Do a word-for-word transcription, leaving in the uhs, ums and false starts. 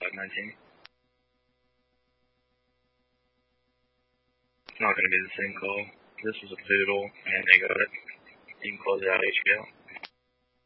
five nineteen. It's not going to be the same call. This was a poodle, and they got it. You can close it out H B O.